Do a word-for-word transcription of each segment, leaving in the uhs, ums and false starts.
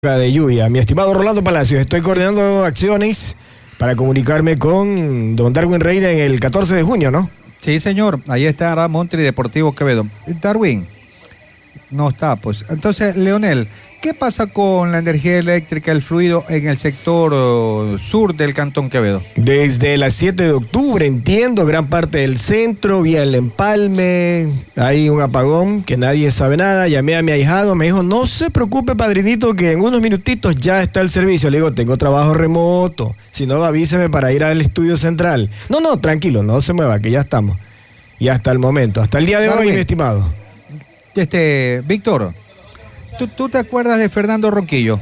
De lluvia. Mi estimado Rolando Palacios, estoy coordinando acciones para comunicarme con don Darwin Reina en el catorce de junio, ¿no? Sí, señor, ahí estará Montri Deportivo Quevedo. Darwin, no está, pues. Entonces, Leonel, ¿qué pasa con la energía eléctrica, el fluido en el sector uh, sur del Cantón Quevedo? Desde las siete de octubre, entiendo, gran parte del centro, vía el Empalme, hay un apagón que nadie sabe nada. Llamé a mi ahijado, me dijo, no se preocupe, padrinito, que en unos minutitos ya está el servicio. Le digo, tengo trabajo remoto, si no avíseme para ir al estudio central. No, no, tranquilo, no se mueva, que ya estamos. Y hasta el momento, hasta el día de Darwin, hoy, mi estimado. Este, Víctor, ¿tú, ¿tú te acuerdas de Fernando Ronquillo?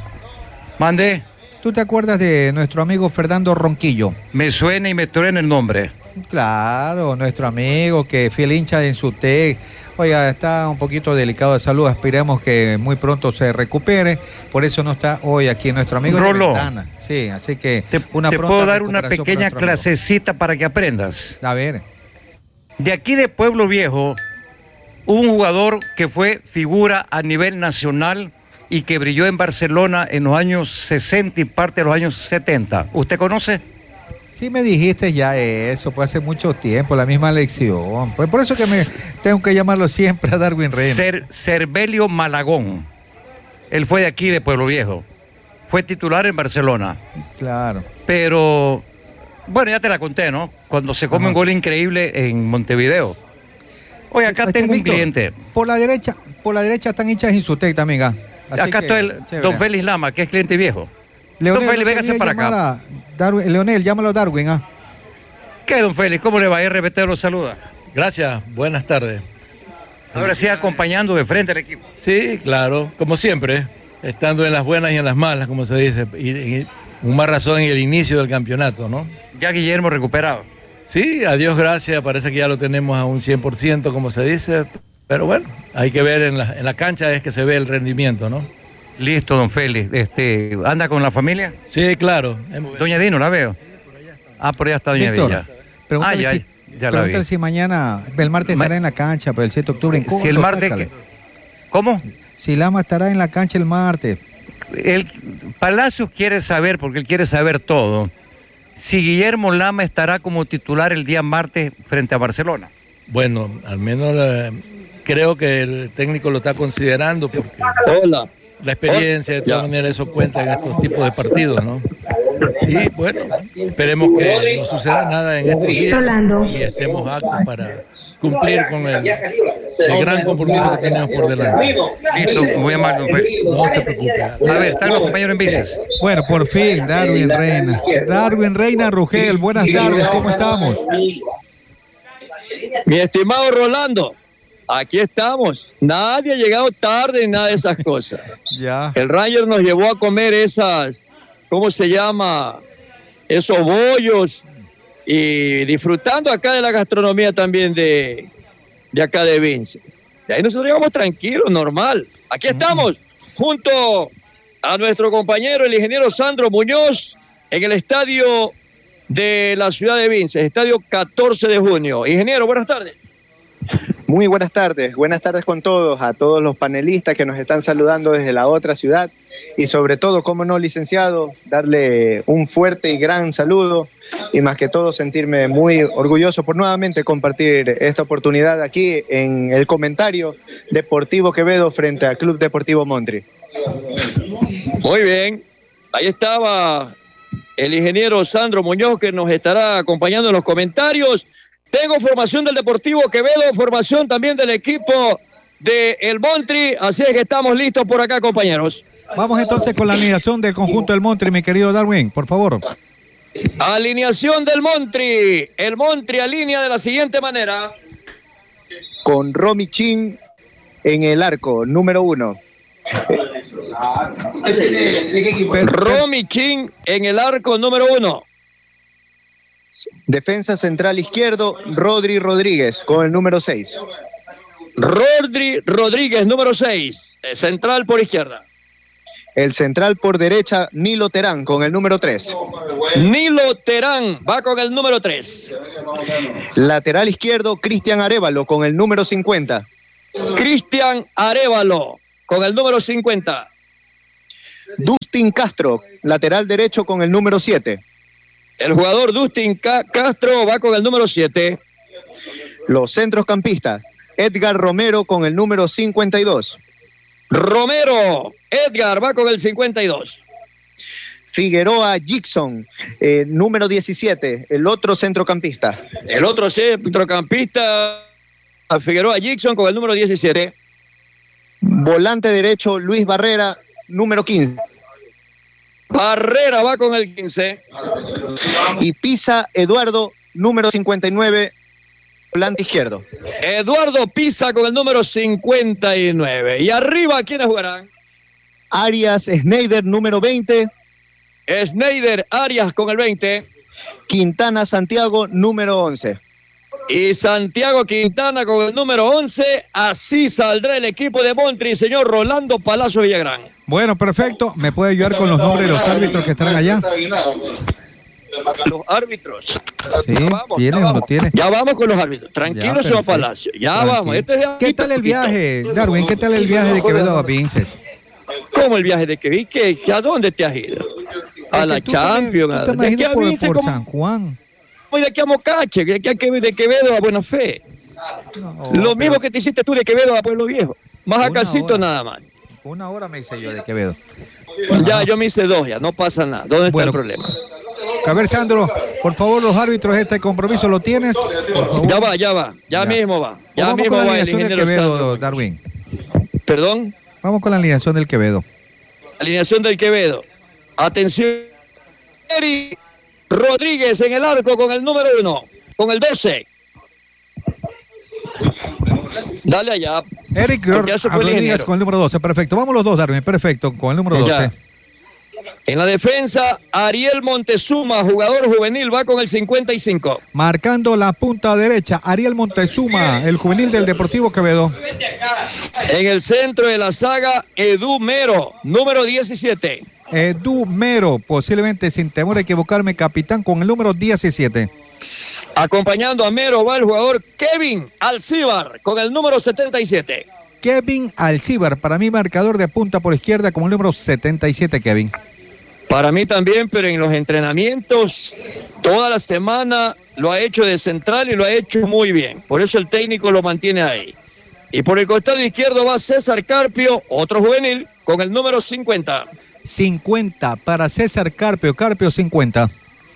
Mande. ¿Tú te acuerdas de nuestro amigo Fernando Ronquillo? Me suena y me truena el nombre. Claro, nuestro amigo que fiel hincha de Ensutec. Oiga, está un poquito delicado de salud, esperemos que muy pronto se recupere, por eso no está hoy aquí nuestro amigo Rolo. de Ventana. Sí, así que te, una te puedo dar una pequeña clasecita para que aprendas. A ver. De aquí de Pueblo Viejo, hubo un jugador que fue figura a nivel nacional y que brilló en Barcelona en los años sesenta y parte de los años setenta. ¿Usted conoce? Sí, me dijiste ya eso, pues hace mucho tiempo, la misma lección. Pues por eso que me tengo que llamarlo siempre a Darwin Reina. Cer, Cervelio Malagón. Él fue de aquí, de Pueblo Viejo. Fue titular en Barcelona. Claro. Pero, bueno, ya te la conté, ¿no? Cuando se come Ajá. un gol increíble en Montevideo. Oye, acá este, tengo Víctor, un cliente. Por la derecha, por la derecha están hinchas en Ensutec también. ¿ah? Acá está el chévere. Don Félix Lama, que es cliente viejo. Leonel, don Félix, no véngase para acá. Darwin, Leonel, llámalo a Darwin. ¿ah? ¿Qué, don Félix? ¿Cómo le va? R B T lo saluda. Gracias, buenas tardes. Ahora sí, acompañando de frente al equipo. Sí, claro, como siempre, estando en las buenas y en las malas, como se dice, y, y con más razón en el inicio del campeonato, ¿no? Ya Guillermo recuperado. Sí, a Dios gracias, parece que ya lo tenemos a un cien por ciento, como se dice, pero bueno, hay que ver en la, en la cancha es que se ve el rendimiento, ¿no? Listo, don Félix. Este, ¿anda con la familia? Sí, claro. Doña Dino, ¿la veo? Ah, por allá está doña Dino. Pregúntale, ah, ya, si, ya pregúntale si mañana, el martes estará Ma en la cancha, pero el siete de octubre en Cuba. Si el martes, que, ¿cómo? Si Lama estará en la cancha el martes. El Palacios quiere saber, porque él quiere saber todo, si Guillermo Lama estará como titular el día martes frente a Barcelona. Bueno, al menos eh, creo que el técnico lo está considerando porque Hola. la experiencia, de todas maneras, eso cuenta en estos tipos de partidos, ¿no? Y bueno, esperemos que no suceda nada en estos días Rolando. Y estemos aptos para cumplir con el, el gran compromiso que tenemos por delante. Listo, muy amable, don Félix. No te preocupes. A ver, están los compañeros en bicis. Bueno, por fin, Darwin Reina. Darwin Reina Rugel, buenas tardes, ¿cómo estamos? Mi estimado Rolando, aquí estamos. Nadie ha llegado tarde en nada de esas cosas. Ya. El Ranger nos llevó a comer esas, ¿cómo se llama? Esos bollos y disfrutando acá de la gastronomía también de, de acá de Vince. De ahí nosotros llegamos tranquilos, normal. Aquí estamos, junto a nuestro compañero, el ingeniero Sandro Muñoz, en el estadio de la ciudad de Vince, estadio catorce de junio. Ingeniero, buenas tardes. Muy buenas tardes, buenas tardes con todos, a todos los panelistas que nos están saludando desde la otra ciudad y sobre todo, como no, licenciado, darle un fuerte y gran saludo y más que todo sentirme muy orgulloso por nuevamente compartir esta oportunidad aquí en el comentario Deportivo Quevedo frente al Club Deportivo Montri. Muy bien, ahí estaba el ingeniero Sandro Muñoz que nos estará acompañando en los comentarios. Tengo formación del Deportivo Quevedo, formación también del equipo de el Montri, así es que estamos listos por acá, compañeros. Vamos entonces con la alineación del conjunto del Montri, mi querido Darwin, por favor. Alineación del Montri, el Montri alinea de la siguiente manera. Con Romy Chin en el arco, número uno. Romy Chin en el arco, número uno. Defensa central izquierdo, Rodri Rodríguez, con el número seis. Rodri Rodríguez, número seis. Central por izquierda. El central por derecha, Nilo Terán, con el número tres. Nilo Terán va con el número tres. Lateral izquierdo, Cristian Arévalo, con el número cincuenta. Cristian Arévalo, con el número cincuenta. Dustin Castro, lateral derecho con el número siete. El jugador Dustin Ca- Castro va con el número siete. Los centrocampistas, Edgar Romero con el número cincuenta y dos. Romero, Edgar va con el cincuenta y dos. Figueroa Jackson, eh, número diecisiete, el otro centrocampista. El otro centrocampista, Figueroa Jackson con el número diecisiete. Volante derecho, Luis Barrera, número quince. Barrera va con el quince. Y Pisa Eduardo, número cincuenta y nueve, volante izquierdo. Eduardo Pisa con el número cincuenta y nueve. Y arriba, ¿quiénes jugarán? Arias Schneider, número veinte. Schneider Arias con el veinte. Quintana Santiago, número once. Y Santiago Quintana con el número once. Así saldrá el equipo de Montri, señor Rolando Palacio Villagrán. Bueno, perfecto. ¿Me puede ayudar con los nombres de los árbitros que están allá? Los árbitros. Sí, vamos, ¿tienes o no tienes? Ya vamos con los árbitros. Tranquilo, Ya, señor perfecto. Palacio. Ya Tranquilo. vamos. Este es de ¿Qué tal el viaje, Darwin? ¿Qué tal el viaje de Quevedo a Vinces? ¿Cómo el viaje de Quevedo? ¿Qué, qué, ¿A dónde te has ido? A Es la que tú Champions. Te, tú te ¿De aquí imaginas a por, Vince, por cómo- San Juan. de aquí a Mocache? ¿De aquí a Quevedo, de Quevedo a Buena Fe? No, Lo mismo pero que te hiciste tú de Quevedo a Pueblo Viejo. Más a Una Casito hora. nada más. Una hora me hice yo de Quevedo. Ya, yo me hice dos ya, no pasa nada. ¿Dónde Bueno. está el problema? A ver, Sandro, por favor, los árbitros, este compromiso lo tienes. Por favor. Ya va, ya va, ya, Ya. mismo va. Ya Vamos mismo con la va el alineación del ingeniero Quevedo, Sandro. Darwin. Perdón, Vamos con la alineación del Quevedo. alineación del Quevedo. Atención, Eri Rodríguez en el arco con el número uno, con el doce. Dale allá. Eric Porque ya se fue el Rodríguez ingeniero. con el número doce, perfecto. Vamos los dos, Darwin, perfecto, con el número Ya. doce. En la defensa, Ariel Montezuma, jugador juvenil, va con el cincuenta y cinco. Marcando la punta derecha, Ariel Montezuma, el juvenil del Deportivo Quevedo. En el centro de la saga, Edu Mero, número diecisiete. Edu Mero, posiblemente sin temor a equivocarme, capitán con el número diecisiete. Acompañando a Mero va el jugador Kevin Alcíbar con el número setenta y siete. Kevin Alcíbar, para mí marcador de punta por izquierda con el número setenta y siete, Kevin. Para mí también, pero en los entrenamientos toda la semana lo ha hecho de central y lo ha hecho muy bien. Por eso el técnico lo mantiene ahí. Y por el costado izquierdo va César Carpio, otro juvenil, con el número cincuenta. cincuenta para César Carpio, Carpio cincuenta.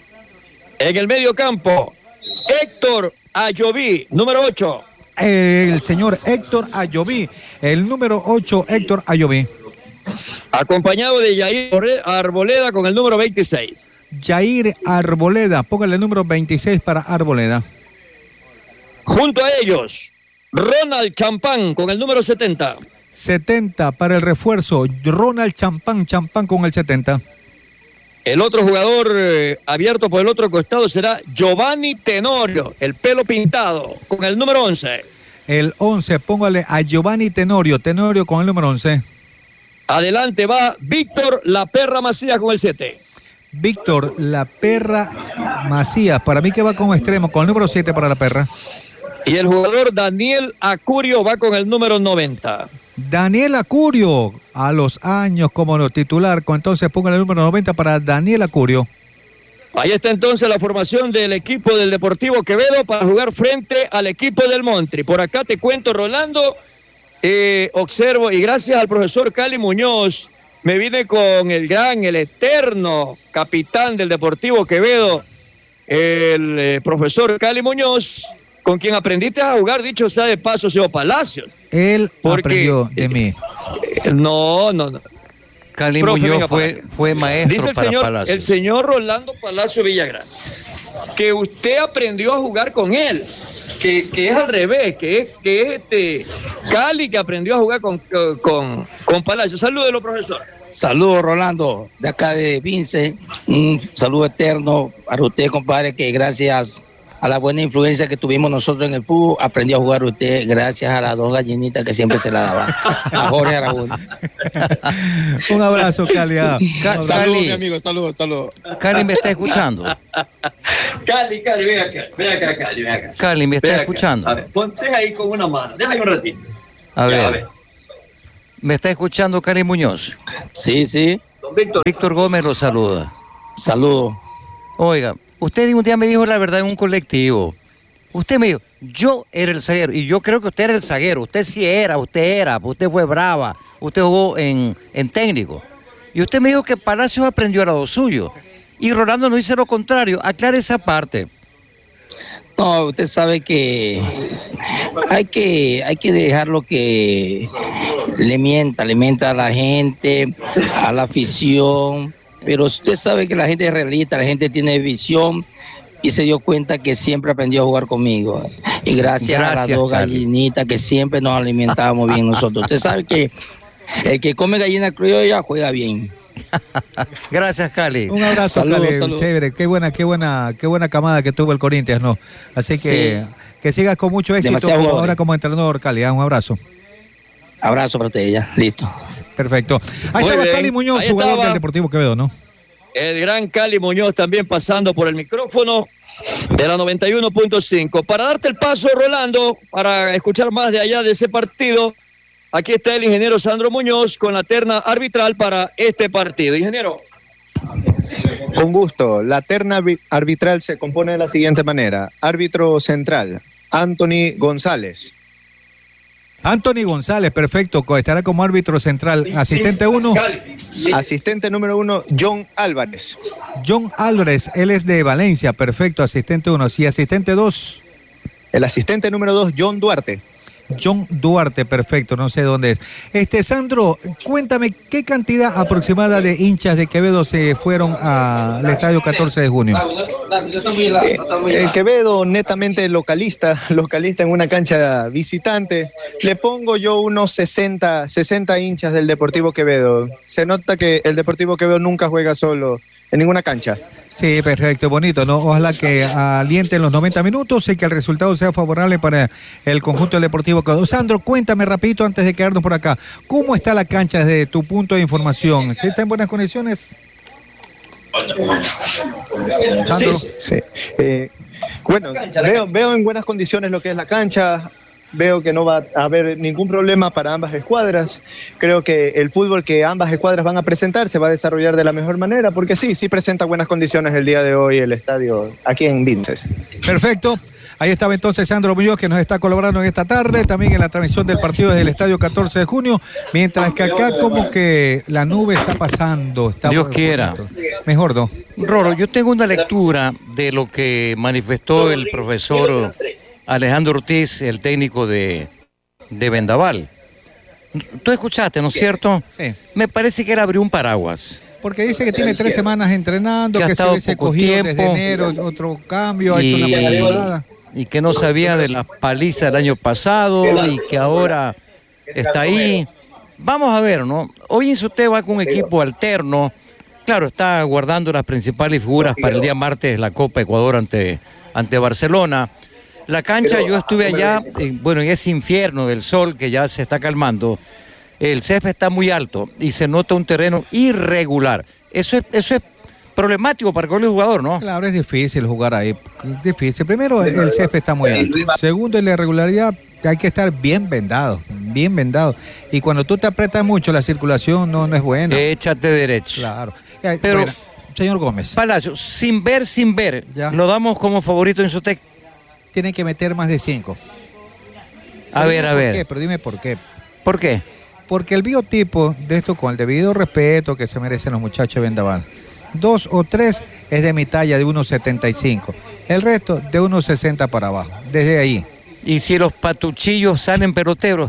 En el medio campo, Héctor Ayoví, número ocho. El señor Héctor Ayoví, el número ocho, Héctor Ayoví. Acompañado de Yair Arboleda con el número veintiséis. Jair Arboleda, póngale el número veintiséis para Arboleda. Junto a ellos, Ronald Champán con el número setenta. setenta para el refuerzo, Ronald Champán, Champán con el setenta. El otro jugador eh, abierto por el otro costado será Giovanni Tenorio, el pelo pintado, con el número once. El once, póngale a Giovanni Tenorio, Tenorio con el número once. Adelante va Víctor La Perra Macías con el siete. Víctor La Perra Macías, para mí que va como extremo, con el número siete para La Perra. Y el jugador Daniel Acurio va con el número noventa. Daniel Acurio, a los años como titular, con entonces póngale el número noventa para Daniel Acurio. Ahí está entonces la formación del equipo del Deportivo Quevedo para jugar frente al equipo del Montri. Por acá te cuento, Rolando, eh, observo, y gracias al profesor Cali Muñoz, me vine con el gran, el eterno capitán del Deportivo Quevedo, el eh, profesor Cali Muñoz, con quien aprendiste a jugar, dicho sea de paso, señor Palacios. Él Porque, aprendió de mí. Eh, no, no, no. Cali Profe, venga Muñoz para fue, acá. fue maestro Dice el para señor, Palacios. el señor Rolando Palacio Villagrán, que usted aprendió a jugar con él, que, que es al revés, que es, que es este Cali que aprendió a jugar con, con, con Palacio. Salúdelo, profesor. Saludos, Rolando, de acá de Vince. Un saludo eterno para usted, compadre, que gracias a la buena influencia que tuvimos nosotros en el fútbol, aprendió a jugar usted gracias a las dos gallinitas que siempre se la daban. A Jorge Aragón. Un abrazo, Cali. ah. Ca- Saludos, Cali, mi amigo, saludos, saludos. Cali me está escuchando. Cali, Cali, ven acá, ven acá, Cali, ven acá. Cali me Ven está acá. escuchando. A ver, ponte ahí con una mano, déjame un ratito. A Ya, ver, me está escuchando Cali Muñoz. Sí, sí. Don Víctor. Víctor Gómez lo saluda. Saludos. Oiga, usted un día me dijo la verdad en un colectivo. Usted me dijo, yo era el zaguero, y yo creo que usted era el zaguero. Usted sí era, usted era, usted fue brava, usted jugó en, en técnico. Y usted me dijo que Palacios aprendió al lado suyo. Y Rolando nos dice lo contrario. Aclare esa parte. No, usted sabe que hay que hay que dejar lo que le mienta, le mienta a la gente, a la afición, pero usted sabe que la gente es realista, la gente tiene visión y se dio cuenta que siempre aprendió a jugar conmigo. Y gracias, gracias a las dos gallinitas que siempre nos alimentábamos bien nosotros. Usted sabe que el que come gallina criolla juega bien. Gracias, Cali. Un abrazo, saludos, Cali. saludos. Chévere, qué buena, qué buena, qué buena camada que tuvo el Corinthians, ¿no? Así que sí, que sigas con mucho éxito como, ahora como entrenador, Cali. Un abrazo. Abrazo para usted ya, listo. Perfecto. Ahí Muy estaba bien. Cali Muñoz, Ahí jugador estaba del Deportivo Quevedo, ¿no? El gran Cali Muñoz también pasando por el micrófono de la noventa y uno punto cinco. Para darte el paso, Rolando, para escuchar más de allá de ese partido, aquí está el ingeniero Sandro Muñoz con la terna arbitral para este partido. Ingeniero. Con gusto. La terna arbitral se compone de la siguiente manera. Árbitro central, Anthony González. Anthony González, perfecto, estará como árbitro central. Asistente uno. Asistente número uno, John Álvarez. John Álvarez, él es de Valencia, perfecto, asistente uno. Sí, asistente dos. El asistente número dos, John Duarte. John Duarte, perfecto, no sé dónde es. Este, Sandro, cuéntame, ¿qué cantidad aproximada de hinchas de Quevedo se fueron al estadio catorce de junio? Eh, el Quevedo, netamente localista, localista en una cancha visitante. Le pongo yo unos sesenta, sesenta hinchas del Deportivo Quevedo. Se nota que el Deportivo Quevedo nunca juega solo en ninguna cancha. Sí, perfecto, bonito, ¿no? Ojalá que alienten los noventa minutos y que el resultado sea favorable para el conjunto del Deportivo Quevedo. Sandro, cuéntame rapidito antes de quedarnos por acá, ¿cómo está la cancha desde tu punto de información? ¿Está en buenas condiciones? Sandro. Sí, sí. Eh, bueno, veo, veo en buenas condiciones lo que es la cancha. Veo que no va a haber ningún problema para ambas escuadras. Creo que el fútbol que ambas escuadras van a presentar se va a desarrollar de la mejor manera, porque sí, sí presenta buenas condiciones el día de hoy el estadio aquí en Vinces. Perfecto. Ahí estaba entonces Sandro Muñoz, que nos está colaborando en esta tarde, también en la transmisión del partido desde el estadio catorce de junio, mientras que acá como que la nube está pasando. Está Dios quiera. Mejor, ¿no? Roro, yo tengo una lectura de lo que manifestó el profesor Alejandro Ortiz, el técnico de, de Vendaval. Tú escuchaste, ¿no es cierto? Sí. Me parece que él abrió un paraguas. Porque dice que tiene tres semanas entrenando, que, que se hubiese cogido desde enero otro cambio, ha hecho una pretemporada. Y que no sabía de la paliza del año pasado y que ahora está ahí. Vamos a ver, ¿no? Hoy en usted va con un equipo alterno. Claro, está guardando las principales figuras para el día martes la Copa Ecuador ante, ante Barcelona. La cancha, yo estuve allá, en, bueno, en ese infierno del sol que ya se está calmando. El césped está muy alto y se nota un terreno irregular. Eso es, eso es problemático para cualquier jugador, ¿no? Claro, es difícil jugar ahí. Difícil. Primero, el, el césped está muy alto. Segundo, en la irregularidad hay que estar bien vendado, bien vendado. Y cuando tú te apretas mucho, la circulación no, no es buena. Échate derecho. Claro. Pero, bueno, señor Gómez. Palacio, sin ver, sin ver, ya. Lo damos como favorito en Sotec. Tienen que meter más de cinco. A Pero ver, a por ver. Qué, pero dime por qué. ¿Por qué? Porque el biotipo de esto, con el debido respeto que se merecen los muchachos de Vendaval, dos o tres es de mi talla de uno setenta y cinco. El resto de uno sesenta para abajo. Desde ahí. Y si los patuchillos salen peloteros.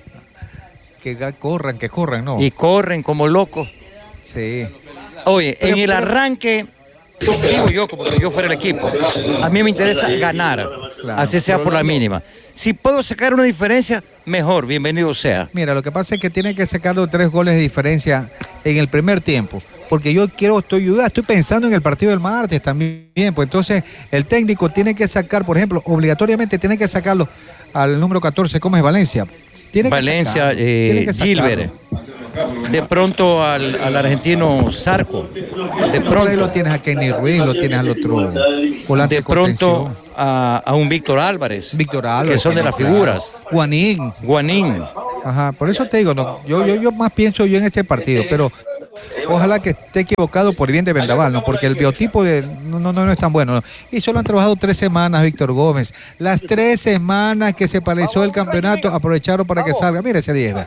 Que corran, que corran, ¿no? Y corren como locos. Sí. Oye, Pero, en el pero... arranque, digo yo, como si yo fuera el equipo, a mí me interesa ganar, claro, así sea por la mínima. Si puedo sacar una diferencia, mejor, bienvenido sea. Mira, lo que pasa es que tiene que sacar los tres goles de diferencia en el primer tiempo, porque yo quiero, estoy, yo estoy pensando en el partido del martes también, pues entonces el técnico tiene que sacar, por ejemplo, obligatoriamente tiene que sacarlo al número catorce, ¿cómo es Valencia? Tiene Valencia, que sacarlo, eh, tiene que Gilbert. De pronto al, al argentino Zarco. De Por pronto ahí lo tienes a Kenny Ruiz, lo tienes al otro volante. De pronto a, a un Víctor Álvarez. Víctor Álvarez. Que son de las claro. figuras. Guanín. Guanín. Ajá, por eso te digo, no, yo, yo, yo más pienso yo en este partido, pero Ojalá que esté equivocado por el bien de Vendaval, ¿no? Porque el biotipo de, no, no, no es tan bueno, ¿no? Y solo han trabajado tres semanas, Víctor Gómez. Las tres semanas que se paralizó el campeonato, aprovecharon para que salga. Mira ese diez.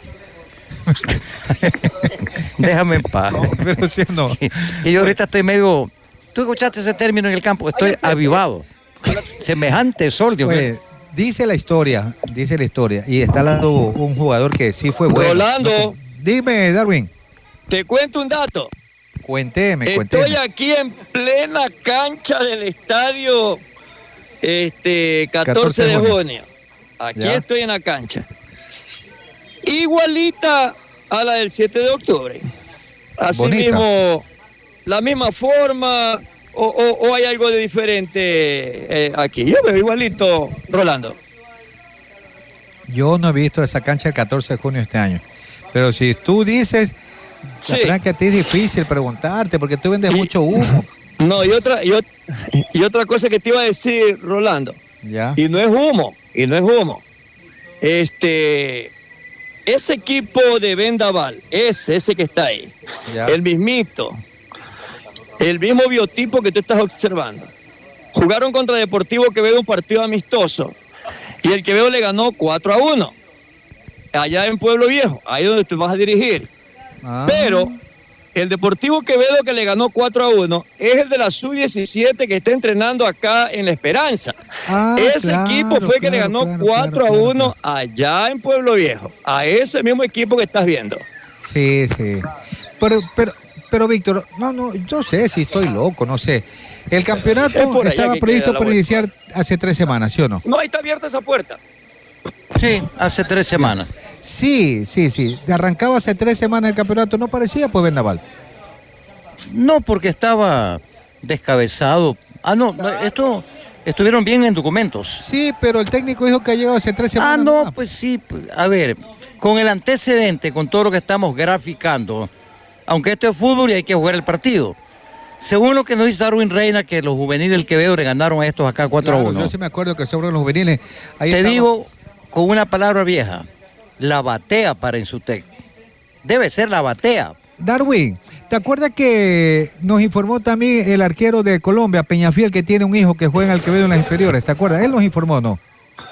Déjame en paz. Pero sí, no. Y yo ahorita estoy medio... Tú escuchaste ese término en el campo, estoy avivado. Semejante sol, Dios mío. Dice la historia, dice la historia, y está hablando un jugador que sí fue bueno. Rolando. Dime, Darwin. Te cuento un dato. Cuénteme, cuénteme. Estoy aquí en plena cancha del estadio este, catorce de junio. Aquí ya. Estoy en la cancha. Igualita a la del siete de octubre. Así Bonita. mismo, la misma forma, o, o, o hay algo de diferente eh, aquí. Yo veo igualito, Rolando. Yo no he visto esa cancha el catorce de junio este año. Pero si tú dices... La sí. verdad es que a ti es difícil preguntarte porque tú vendes y, mucho humo. No, y otra, y, y otra cosa que te iba a decir, Rolando. Ya. Y no es humo, y no es humo. Este, ese equipo de Vendaval, ese, ese que está ahí, ya. el mismito, el mismo biotipo que tú estás observando. Jugaron contra Deportivo Quevedo un partido amistoso y el Quevedo le ganó cuatro a uno. Allá en Pueblo Viejo, ahí donde tú vas a dirigir. Ah. Pero el Deportivo Quevedo que le ganó cuatro a uno es el de la sub diecisiete que está entrenando acá en La Esperanza. Ah, ese claro, equipo fue claro, que le ganó claro, cuatro a uno claro. allá en Pueblo Viejo. A ese mismo equipo que estás viendo. Sí, sí. Pero, pero, pero Víctor, no, no, yo sé si estoy loco, no sé. El campeonato estaba previsto para iniciar hace tres semanas, ¿sí o no? No, ahí está abierta esa puerta. Sí, hace tres semanas. Sí, sí, sí. Arrancaba hace tres semanas el campeonato, ¿no parecía pues Vendaval? No, porque estaba descabezado. Ah, no, esto estuvieron bien en documentos. Sí, pero el técnico dijo que ha llegado hace tres semanas. Ah, no, más. Pues sí. A ver, con el antecedente, con todo lo que estamos graficando, aunque esto es fútbol y hay que jugar el partido. Según lo que nos dice Darwin Reina, que los juveniles del Quevedo le ganaron a estos acá cuatro a uno. Claro, yo sí me acuerdo que sobre los juveniles... Ahí Te estaba... digo con una palabra vieja, la batea para Insutec. Debe ser la batea. Darwin, ¿te acuerdas que nos informó también el arquero de Colombia, Peñafiel, que tiene un hijo que juega en el Quevedo en las inferiores? ¿Te acuerdas? Él nos informó, ¿no?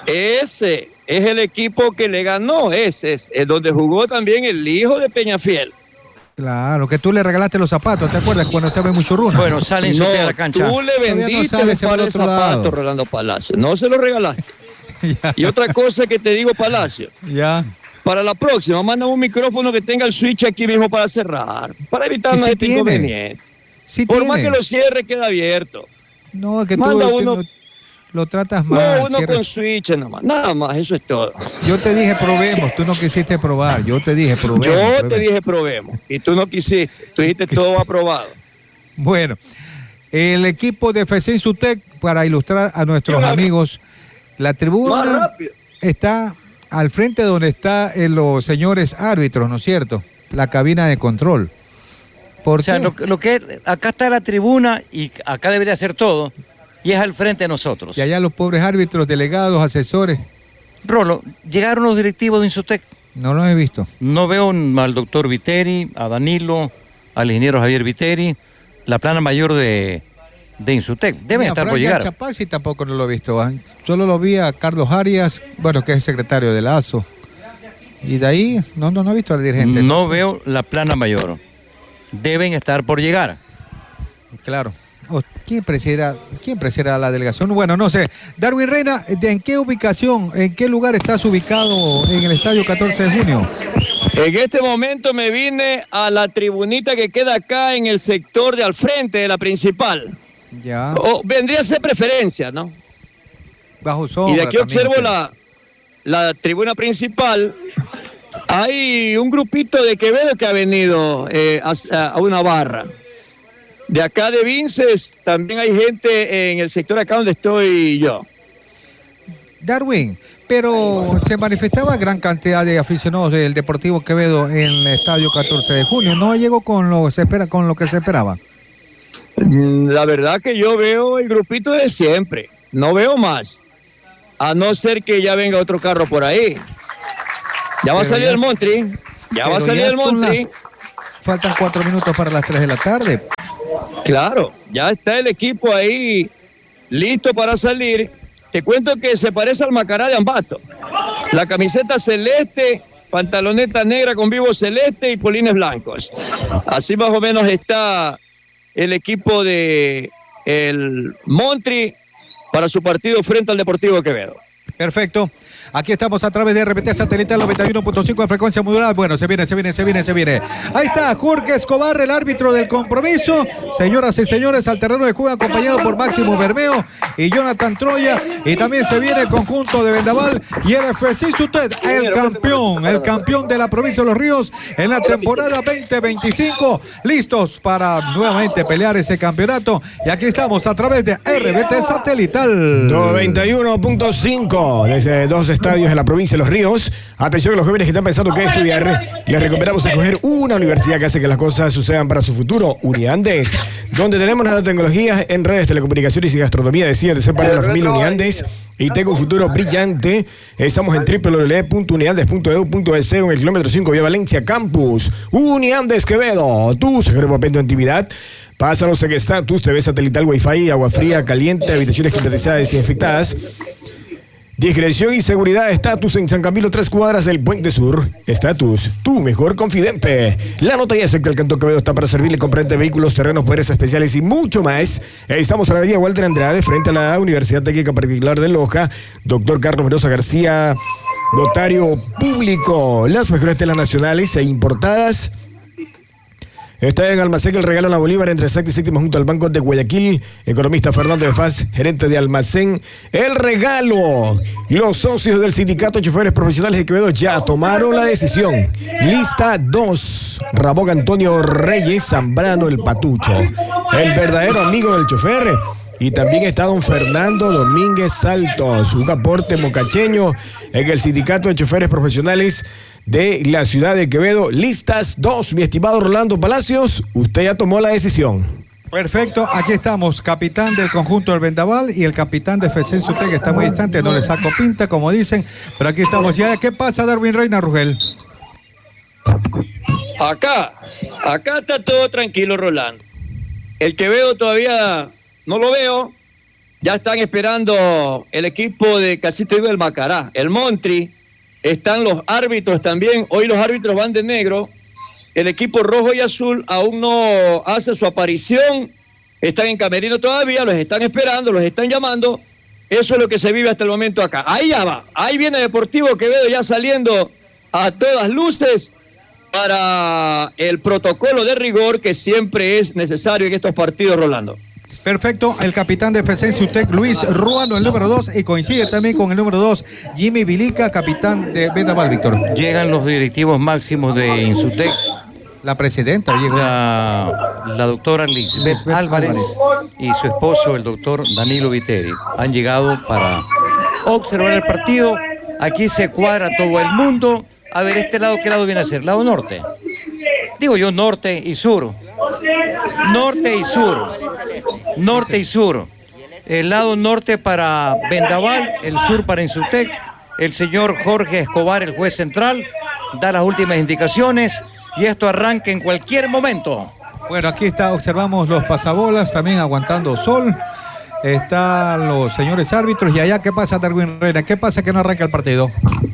Ese es el equipo que le ganó, ese es, es donde jugó también el hijo de Peñafiel. Claro, que tú le regalaste los zapatos, ¿te acuerdas? Cuando estaba en Muchurruna. Bueno, sale en no, a la cancha. Tú le vendiste no el par de zapatos, Rolando Palacio. No se los regalaste. Y otra cosa que te digo, Palacio. Ya. Para la próxima, manda un micrófono que tenga el switch aquí mismo para cerrar. Para evitar más este inconveniente. Sí Por tiene. más que lo cierre, queda abierto. No, es que tú, uno, lo, lo tratas mal. No, uno cierra. Con switch nada más. Nada más, eso es todo. Yo te dije probemos, tú no quisiste probar. Yo te dije probemos. Yo probemos. te dije probemos. Y tú no quisiste. Tú dijiste todo aprobado. Bueno, el equipo de F C Insutec, para ilustrar a nuestros amigos, la tribuna está al frente donde están los señores árbitros, ¿no es cierto? La cabina de control. ¿Por o sea, lo, lo que acá está la tribuna y acá debería ser todo, y es al frente de nosotros. Y allá los pobres árbitros, delegados, asesores. Rolo, ¿llegaron los directivos de Insutec? No los he visto. No veo al doctor Viteri, a Danilo, al ingeniero Javier Viteri, la plana mayor de... de Insutec, deben Mira, estar Franca por llegar. Chapaz, y tampoco no lo he visto. ¿eh? Solo lo vi a Carlos Arias, bueno, que es secretario de Lazo. Y de ahí, no, no, no he visto al dirigente. No, no veo la plana mayor. Deben estar por llegar. Claro. Oh, ¿Quién presidirá, ¿Quién presidirá la delegación? Bueno, no sé. Darwin Reina, ¿en qué ubicación, en qué lugar estás ubicado en el estadio catorce de junio? En este momento me vine a la tribunita que queda acá en el sector de al frente de la principal. Ya. O vendría a ser preferencia, ¿no? Bajo sombra. Y de aquí también, observo la, la tribuna principal. Hay un grupito de Quevedo que ha venido eh, a, a una barra. De acá de Vinces también hay gente en el sector acá donde estoy yo. Darwin, pero se manifestaba gran cantidad de aficionados del Deportivo Quevedo en el estadio catorce de junio. ¿No llegó con lo, se espera, con lo que se esperaba? La verdad que yo veo el grupito de siempre. No veo más. A no ser que ya venga otro carro por ahí. Ya va a salir el Montri. Ya va a salir el Montri. faltan cuatro minutos para las tres de la tarde. Claro, ya está el equipo ahí listo para salir. Te cuento que se parece al Macará de Ambato. La camiseta celeste, pantaloneta negra con vivo celeste y polines blancos. Así más o menos está el equipo de el Montri para su partido frente al Deportivo Quevedo. Perfecto. Aquí estamos a través de R P T Satelital noventa y uno punto cinco de frecuencia modulada. Bueno, se viene, se viene, se viene, se viene. Ahí está Jorge Escobar, el árbitro del compromiso. Señoras y señores, al terreno de juego acompañado por Máximo Bermeo y Jonathan Troya. Y también se viene el conjunto de Vendaval y el F C Sutet, el campeón, el campeón de la provincia de Los Ríos en la temporada veinte veinticinco. Listos para nuevamente pelear ese campeonato. Y aquí estamos a través de R B T Satelital noventa y uno punto cinco desde dos estadios en la provincia de Los Ríos. Atención a los jóvenes que están pensando qué estudiar. Les recomendamos escoger una universidad que hace que las cosas sucedan para su futuro. Uniandes, donde tenemos las tecnologías en redes, telecomunicaciones y gastronomía. Decídese para la familia Uniandes y tenga un futuro brillante. Estamos en doble u doble u doble u punto uniandes punto e d u punto e c en el kilómetro cinco vía Valencia Campus. Uniandes Quevedo, tu seguro papel de intimidad. Pásanos en estatus, T V satelital, wifi, agua fría, caliente, habitaciones climatizadas, desinfectadas. Discreción y seguridad, estatus en San Camilo, tres cuadras del Puente Sur. Estatus, tu mejor confidente. La notaría secta del Cantón Quevedo está para servirle, comprende vehículos, terrenos, poderes especiales y mucho más. Estamos en la avenida Walter Andrade, frente a la Universidad Técnica Particular de Loja. Doctor Carlos Mendoza García, notario público. Las mejores telas nacionales e importadas. Está en Almacén El Regalo en la Bolívar, entre sexta y séptima, junto al Banco de Guayaquil. Economista Fernando de Faz, gerente de Almacén El Regalo. Los socios del Sindicato de Choferes Profesionales de Quevedo ya tomaron la decisión. Lista dos. Rabón Antonio Reyes Zambrano, el Patucho, el verdadero amigo del chofer. Y también está don Fernando Domínguez Saltos, un aporte mocacheño en el Sindicato de Choferes Profesionales de la ciudad de Quevedo. Listas dos, mi estimado Rolando Palacios, usted ya tomó la decisión. Perfecto, aquí estamos, capitán del conjunto del Vendaval y el capitán de F C Sutet, que está muy distante, no le saco pinta, como dicen, pero aquí estamos. Ya, ¿qué pasa, Darwin Reina, Rugel? Acá, acá está todo tranquilo, Rolando. El Quevedo todavía no lo veo. Ya están esperando el equipo de Casito Diego del Macará, el Montri. Están los árbitros también. Hoy los árbitros van de negro. El equipo rojo y azul aún no hace su aparición. Están en camerino todavía, los están esperando, los están llamando. Eso es lo que se vive hasta el momento acá. Ahí ya va. Ahí viene Deportivo Quevedo ya saliendo a todas luces para el protocolo de rigor que siempre es necesario en estos partidos, Rolando. Perfecto, el capitán de F C Sutet, Luis Ruano, el número dos, y coincide también con el número dos, Jimmy Vilica, capitán de Vendaval, Víctor. Llegan los directivos máximos de Insutec. La presidenta llegó. La, la doctora Lisbeth Álvarez, Álvarez y su esposo, el doctor Danilo Viteri, han llegado para observar el partido. Aquí se cuadra todo el mundo. A ver, ¿este lado qué lado viene a ser? ¿Lado norte? Digo yo, norte y sur. Norte y sur. Norte y sur. El lado norte para Vendaval, el sur para Insutec. El señor Jorge Escobar, el juez central, da las últimas indicaciones y esto arranca en cualquier momento. Bueno, aquí está, observamos los pasabolas también aguantando sol. Están los señores árbitros. Y allá, ¿qué pasa, Darwin Reina? ¿Qué pasa que no arranca el partido?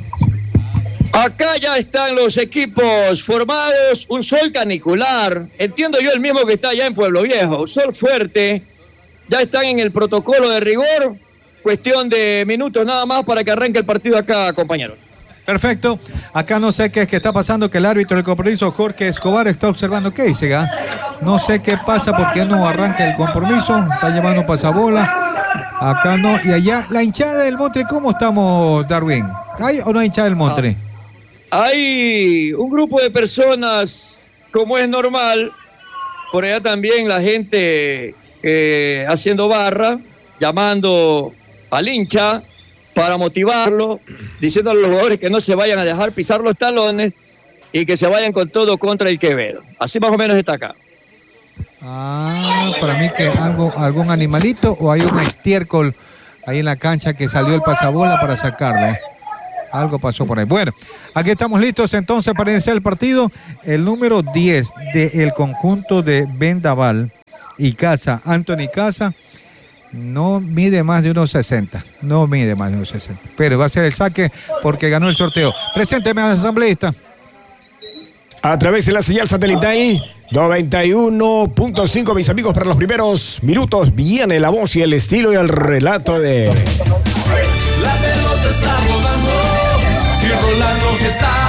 Acá ya están los equipos formados, un sol canicular, entiendo yo el mismo que está allá en Pueblo Viejo, un sol fuerte, ya están en el protocolo de rigor, cuestión de minutos nada más para que arranque el partido acá, compañeros. Perfecto, acá no sé qué es que está pasando, que el árbitro del compromiso, Jorge Escobar, está observando qué dice, ¿eh? No sé qué pasa porque no arranca el compromiso, está llevando pasabola, acá no, y allá la hinchada del Montre, ¿cómo estamos, Darwin? ¿Hay o no hay hinchada del Montre? Ah. Hay un grupo de personas, como es normal, por allá también la gente eh, haciendo barra, llamando al hincha para motivarlo, diciendo a los jugadores que no se vayan a dejar pisar los talones y que se vayan con todo contra el Quevedo. Así más o menos está acá. Ah, para mí que algo, algún animalito o hay un estiércol ahí en la cancha que salió el pasabola para sacarlo. Algo pasó por ahí. Bueno, aquí estamos listos entonces para iniciar el partido. El número diez del conjunto de Vendaval y Casa, Anthony Casa, no mide más de unos sesenta. No mide más de unos sesenta. Pero va a ser el saque porque ganó el sorteo. Presénteme, asambleísta. A través de la señal satelital noventa y uno punto cinco, mis amigos, para los primeros minutos viene la voz y el estilo y el relato de... La pelota está rodando y Rolando que está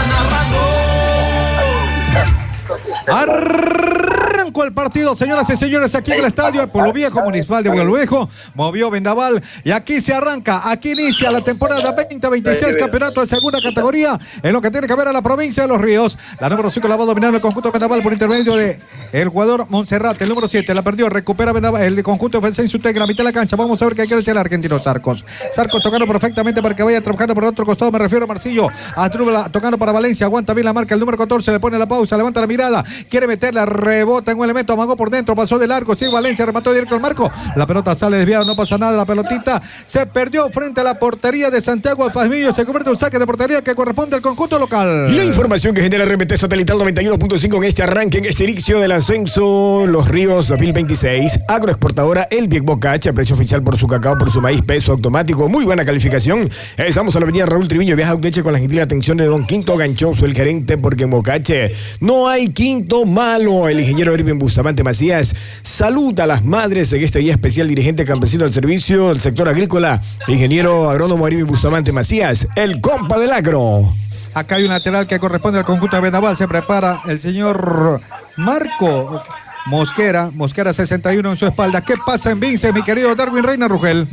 narrando. Arrancó el partido, señoras y señores, aquí en el estadio Pueblo Viejo, Municipal de Pueblo Viejo. Movió Vendaval y aquí se arranca, aquí inicia la temporada veinte veintiséis, campeonato de segunda categoría, en lo que tiene que ver a la provincia de Los Ríos. La número cinco la va a dominar el conjunto de Vendaval por intermedio de el jugador Monserrat. El número siete la perdió, recupera Vendaval, el conjunto de Felsen Sutec, la mitad de la cancha. Vamos a ver qué quiere decir el argentino Sarcos. Sarcos tocando perfectamente para que vaya trabajando por el otro costado, me refiero a Marcillo. Atrúbela, tocando para Valencia, aguanta bien la marca, el número catorce le pone la pausa, levanta la mirada, quiere meterla, rebota en un elemento, amagó por dentro, pasó de largo, sí, Valencia remató directo al marco, la pelota sale desviada, no pasa nada, la pelotita se perdió frente a la portería de Santiago Pazmiño, se convierte en un saque de portería que corresponde al conjunto local. La información que genera R M T Satelital noventa y uno punto cinco en este arranque, en este inicio del ascenso Los Ríos dos mil veintiséis. Agroexportadora El Biec Bocache, precio oficial por su cacao, por su maíz, peso automático, muy buena calificación. Estamos a la avenida Raúl Triviño, viaja a Uteche con la gentil atención de don Quinto Ganchoso, el gerente, porque en Bocache no hay quinto malo. El ingeniero Irving Bustamante Macías saluda a las madres en este día especial, dirigente campesino al servicio del sector agrícola, ingeniero agrónomo Irving Bustamante Macías, el compa del agro. Acá hay un lateral que corresponde al conjunto de Vendaval, se prepara el señor Marco Mosquera, Mosquera sesenta y uno en su espalda. ¿Qué pasa en Vince, mi querido Darwin Reina Rugel?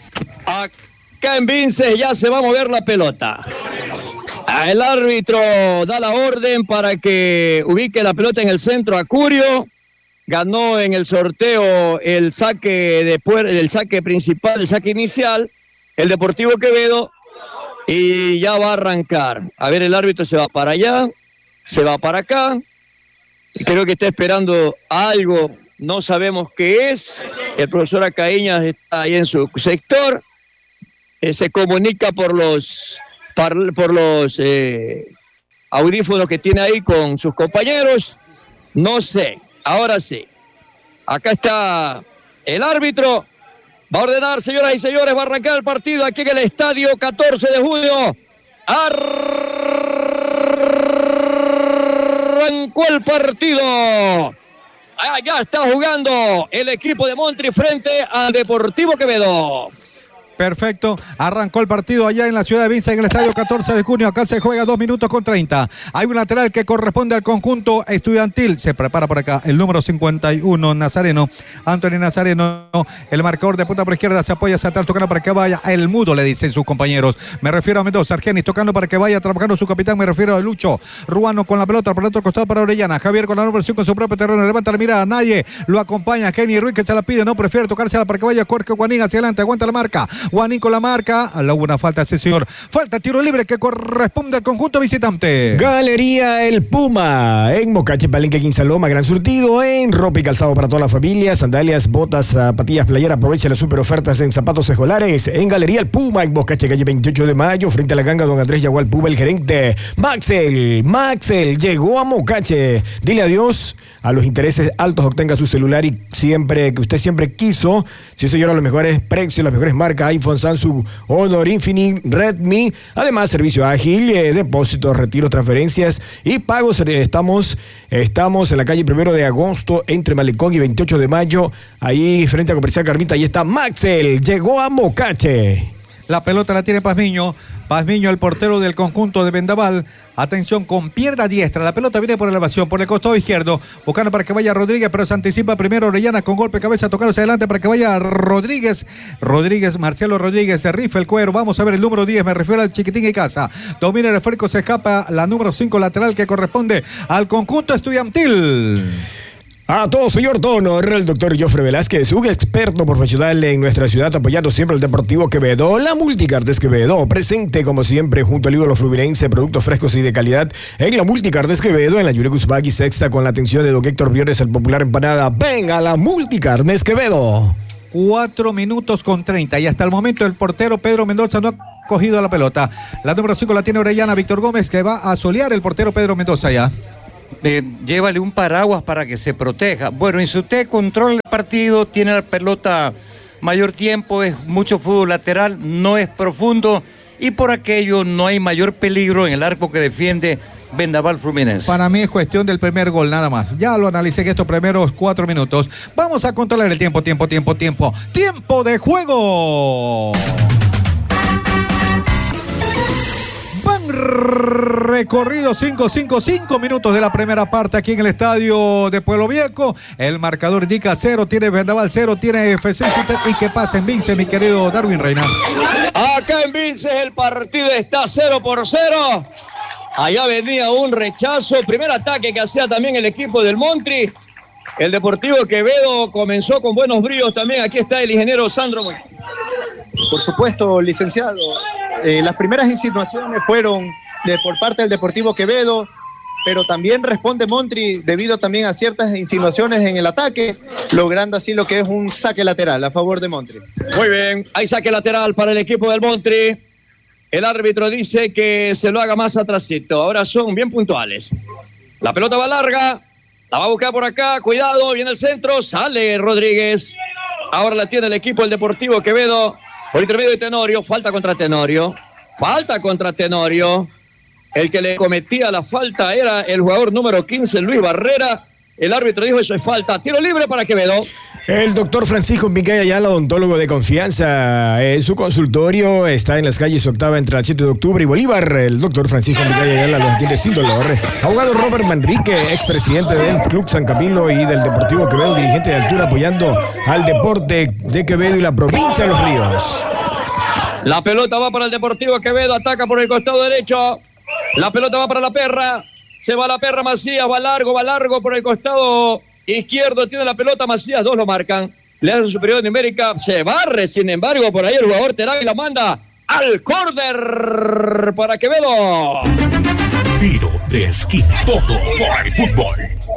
Acá en Vince ya se va a mover la pelota. El árbitro da la orden para que ubique la pelota en el centro a Curio. Ganó en el sorteo el saque de puer- el saque principal, el saque inicial, el Deportivo Quevedo, y ya va a arrancar. A ver, el árbitro se va para allá, se va para acá. Creo que está esperando algo, no sabemos qué es. El profesor Acaíñas está ahí en su sector. Eh, se comunica por los, par- por los eh, audífonos que tiene ahí con sus compañeros. No sé. Ahora sí, acá está el árbitro, va a ordenar, señoras y señores, va a arrancar el partido aquí en el estadio catorce de julio. Arrancó el partido. Allá está jugando el equipo de Montri frente al Deportivo Quevedo. Perfecto, arrancó el partido allá en la ciudad de Vince, en el estadio catorce de junio. Acá se juega dos minutos con treinta. Hay un lateral que corresponde al conjunto estudiantil. Se prepara por acá el número cincuenta y uno, Nazareno, Anthony Nazareno. El marcador de punta por izquierda se apoya hacia atrás, tocando para que vaya el mudo, le dicen sus compañeros. Me refiero a Mendoza, Argenis tocando para que vaya trabajando su capitán. Me refiero a Lucho Ruano con la pelota por el otro costado para Orellana. Javier con la número cinco en su propio terreno. Levanta la mirada, nadie lo acompaña. Kenny Ruiz que se la pide, no prefiere tocársela para que vaya Jorge Guanín hacia adelante. Aguanta la marca. Guanín con la marca. Hubo una falta ese señor. Falta, tiro libre que corresponde al conjunto visitante. Galería El Puma en Mocache, Palenque, Quinsaloma, gran surtido en ropa y calzado para toda la familia, sandalias, botas, zapatillas, playera. Aprovecha las super ofertas en zapatos escolares en Galería El Puma en Mocache, calle veintiocho de mayo, frente a la ganga don Andrés Yagual Puma, el gerente. Maxel, Maxel llegó a Mocache. Dile adiós a los intereses altos, obtenga su celular y siempre que usted siempre quiso. Sí, señor, a los mejores precios, las mejores marcas, iPhone, Samsung, Honor, Infinix, Redmi. Además, servicio ágil, eh, depósitos, retiros, transferencias y pagos. Estamos, estamos en la calle primero de agosto, entre Malecón y veintiocho de mayo, ahí frente a Comercial Carmita. Ahí está Maxel, llegó a Mocache. La pelota la tiene Pazmiño. Pazmiño, el portero del conjunto de Vendaval. Atención, con pierna diestra. La pelota viene por elevación, por el costado izquierdo. Buscando para que vaya Rodríguez, pero se anticipa primero Orellana con golpe de cabeza, tocándose adelante para que vaya Rodríguez. Rodríguez, Marcelo Rodríguez, se rifa el cuero. Vamos a ver el número diez, me refiero al Chiquitín y Casa. Domina el esférico, se escapa la número cinco lateral que corresponde al conjunto estudiantil. A todo señor Donor, el doctor Jofre Velázquez, un experto profesional en nuestra ciudad, apoyando siempre el Deportivo Quevedo. La Multicarnes Quevedo, presente como siempre junto al ídolo fluminense, productos frescos y de calidad en la Multicarnes Quevedo, en la Yurecus Bagui Sexta, con la atención de don Héctor Briones, el popular empanada. Venga, la Multicarnes Quevedo. Cuatro minutos con treinta y hasta el momento el portero Pedro Mendoza no ha cogido la pelota. La número cinco la tiene Orellana, Víctor Gómez, que va a solear el portero Pedro Mendoza ya. Eh, llévale un paraguas para que se proteja. Bueno, Insutec controla el partido, tiene la pelota mayor tiempo, es mucho fútbol lateral, no es profundo y por aquello no hay mayor peligro en el arco que defiende Vendaval Fluminense. Para mí es cuestión del primer gol nada más. Ya lo analicé en estos primeros cuatro minutos. Vamos a controlar el tiempo, tiempo, tiempo, tiempo. ¡Tiempo de juego! Van recorrido cinco, cinco, cinco minutos de la primera parte aquí en el estadio de Pueblo Viejo. El marcador indica cero, tiene Vendaval cero, tiene F C Insutec. ¿Y qué pasa en Vince, mi querido Darwin Reina? Acá en Vince el partido está cero por cero. Allá venía un rechazo, primer ataque que hacía también el equipo del Montri. El Deportivo Quevedo comenzó con buenos bríos también. Aquí está el ingeniero Sandro. Por supuesto, licenciado. Eh, las primeras insinuaciones fueron de, por parte del Deportivo Quevedo, pero también responde Montri debido también a ciertas insinuaciones en el ataque, logrando así lo que es un saque lateral a favor de Montri. Muy bien, hay saque lateral para el equipo del Montri. El árbitro dice que se lo haga más atrasito. Ahora son bien puntuales. La pelota va larga, la va a buscar por acá. Cuidado, viene el centro, sale Rodríguez. Ahora la tiene el equipo del Deportivo Quevedo. Por intermedio de Tenorio, falta contra Tenorio. Falta contra Tenorio. El que le cometía la falta era el jugador número quince, Luis Barrera. El árbitro dijo eso es falta. Tiro libre para Quevedo. El doctor Francisco Miguel Ayala, odontólogo de confianza. En su consultorio está en las calles Octava entre el siete de octubre y Bolívar. El doctor Francisco Miguel Ayala los atiende sin dolor. Abogado Robert Manrique, expresidente del Club San Camilo y del Deportivo Quevedo, dirigente de altura apoyando al deporte de Quevedo y la provincia de Los Ríos. La pelota va para el Deportivo Quevedo, ataca por el costado derecho. La pelota va para la Perra. Se va la Perra Macías, va largo, va largo por el costado izquierdo. Tiene la pelota Macías, dos lo marcan. Le hace superior numérica, se barre, sin embargo, por ahí el jugador Terán y la manda al córner para Quevedo. Tiro de esquina, todo por el fútbol.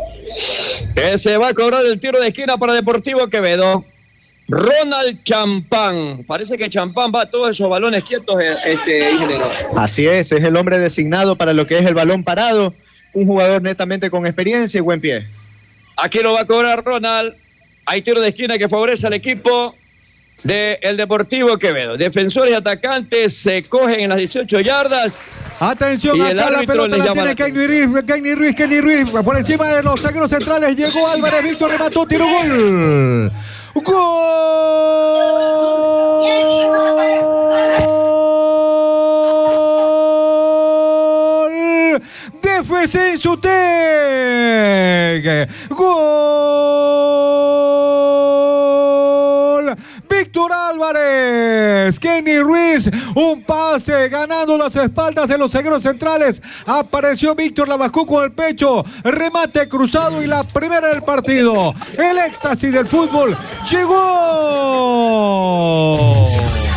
Que se va a cobrar el tiro de esquina para Deportivo Quevedo. Ronald Champán. Parece que Champán va a todos esos balones quietos, este ingeniero. Así es, es el hombre designado para lo que es el balón parado. Un jugador netamente con experiencia y buen pie. Aquí lo va a cobrar Ronald. Hay tiro de esquina que favorece al equipo del Deportivo Quevedo. Defensores y atacantes se cogen en las dieciocho yardas. Atención, acá la pelota la tiene Kenny Ruiz, Kenny Ruiz, Kenny Ruiz. Por encima de los zagueros centrales llegó Álvarez, Víctor remató, tiro gol. ¡Gol! De F C Insutec. ¡Gol! Víctor Álvarez, Kenny Ruiz, un pase ganando las espaldas de los zagueros centrales. Apareció Víctor, la bajó con el pecho, remate cruzado y la primera del partido. El éxtasis del fútbol llegó.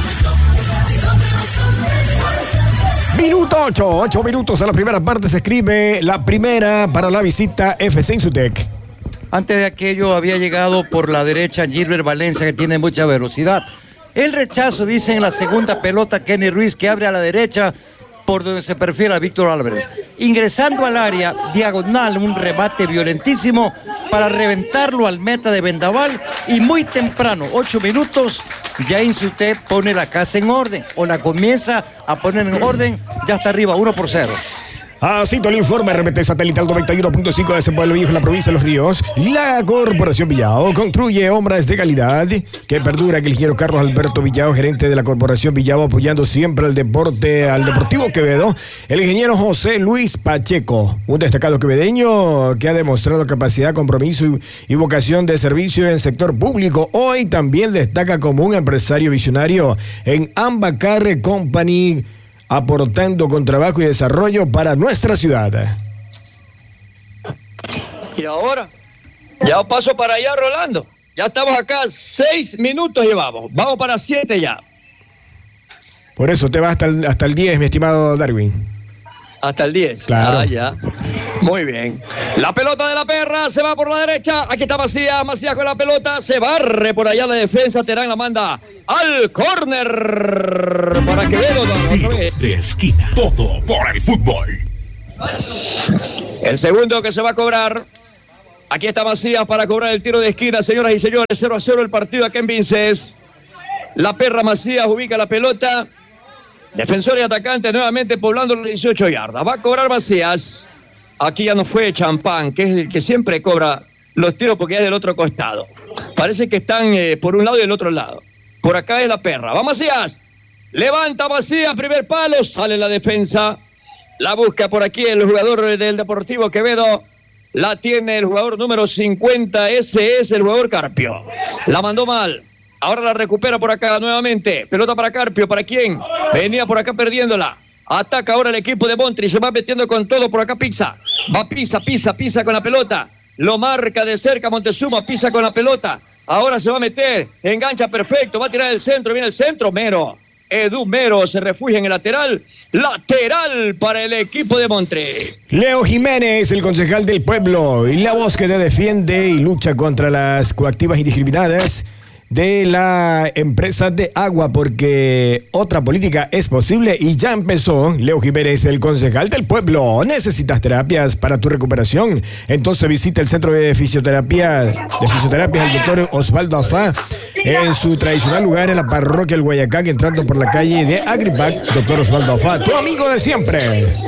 Minuto ocho, ocho minutos a la primera parte. Se escribe la primera para la visita F C Insutec. Antes de aquello había llegado por la derecha Gilbert Valencia, que tiene mucha velocidad. El rechazo, dice en la segunda pelota Kenny Ruiz, que abre a la derecha por donde se perfila a Víctor Álvarez. Ingresando al área, diagonal, un remate violentísimo para reventarlo al meta de Vendaval. Y muy temprano, ocho minutos, ya Insutec pone la casa en orden, o la comienza a poner en orden, ya está arriba, uno por cero. Así todo el informe, R B T satelital noventa y uno punto cinco de ese Pueblo Viejo en la provincia de Los Ríos. La Corporación Villao construye obras de calidad que perdura. Que el ingeniero Carlos Alberto Villao, gerente de la Corporación Villao, apoyando siempre al deporte, al Deportivo Quevedo. El ingeniero José Luis Pacheco, un destacado quevedeño que ha demostrado capacidad, compromiso y, y vocación de servicio en el sector público. Hoy también destaca como un empresario visionario en Ambacar Company, aportando con trabajo y desarrollo para nuestra ciudad. Y ahora, ya paso para allá, Rolando. Ya estamos acá, seis minutos llevamos. Vamos para siete ya. Por eso te va hasta el, hasta el diez, mi estimado Darwin. Hasta el diez. Claro. Ah, ya. Muy bien. La pelota de la perra se va por la derecha. Aquí está Macías. Macías con la pelota. Se barre por allá la defensa. Terán la manda al córner. Para Quevedo. Tiro de esquina. Todo por el fútbol. El segundo que se va a cobrar. Aquí está Macías para cobrar el tiro de esquina, señoras y señores. cero a cero el partido aquí en Vinces. La perra Macías ubica la pelota. Defensor y atacante nuevamente poblando los dieciocho yardas. Va a cobrar Macías. Aquí ya no fue Champán, que es el que siempre cobra los tiros porque es del otro costado. Parece que están eh, por un lado y del otro lado. Por acá es la perra. Va Macías. Levanta Macías, primer palo. Sale la defensa. La busca por aquí el jugador del Deportivo Quevedo. La tiene el jugador número cincuenta. Ese es el jugador Carpio. La mandó mal. Ahora la recupera por acá nuevamente. Pelota para Carpio. ¿Para quién? Venía por acá perdiéndola. Ataca ahora el equipo de Montri. Se va metiendo con todo por acá Pizza. Va Pisa, Pisa, Pisa con la pelota. Lo marca de cerca Montezuma. Pisa con la pelota. Ahora se va a meter. Engancha perfecto. Va a tirar el centro. Viene el centro. Mero. Edu Mero se refugia en el lateral. Lateral para el equipo de Montri. Leo Jiménez, el concejal del pueblo. Y la voz que te defiende y lucha contra las coactivas indiscriminadas de la empresa de agua, porque otra política es posible y ya empezó. Leo Jiménez, el concejal del pueblo. ¿Necesitas terapias para tu recuperación? Entonces visita el centro de fisioterapia de fisioterapia del doctor Osvaldo Afá en su tradicional lugar en la parroquia del Guayacán, entrando por la calle de Agripac. Doctor Osvaldo Afá, tu amigo de siempre.